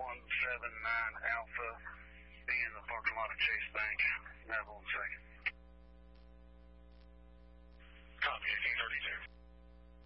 179 Alpha. Be in the parking lot of Chase Bank. Have one second.